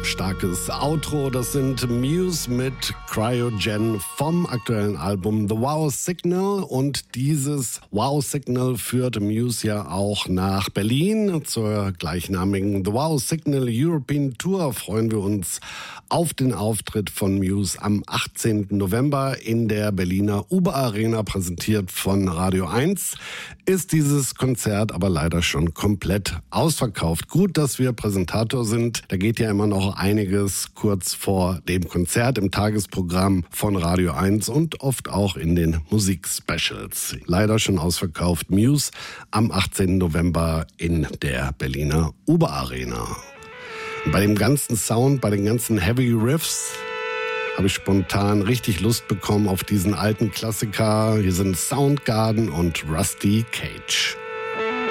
starkes Outro. Das sind Muse mit Cryogen vom aktuellen Album The Wow Signal. Und dieses Wow Signal führt Muse ja auch nach Berlin zur gleichnamigen The Wow Signal European Tour. Freuen wir uns auf den Auftritt von Muse am 18. November in der Berliner Uber Arena, präsentiert von Radio 1. Ist dieses Konzert aber leider schon komplett ausverkauft. Gut, dass wir Präsentator sind. Da geht ja immer noch einiges kurz vor dem Konzert im Tagesprogramm von Radio 1 und oft auch in den Musikspecials. Leider schon ausverkauft. Muse am 18. November in der Berliner Uber Arena. Bei dem ganzen Sound, bei den ganzen Heavy Riffs habe ich spontan richtig Lust bekommen auf diesen alten Klassiker. Hier sind Soundgarden und Rusty Cage.